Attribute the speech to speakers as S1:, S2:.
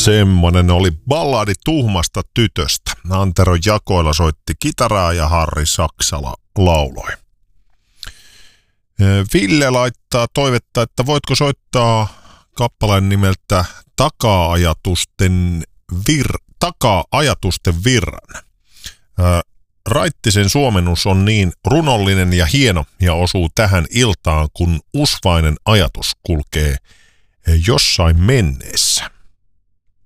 S1: Semmonen oli balladi tuhmasta tytöstä. Antero Jakoila soitti kitaraa ja Harri Saksala lauloi. Ville laittaa toivetta, että voitko soittaa kappaleen nimeltä Taka-ajatusten virran. Raittisen suomennus on niin runollinen ja hieno ja osuu tähän iltaan, kun usvainen ajatus kulkee jossain menneessä.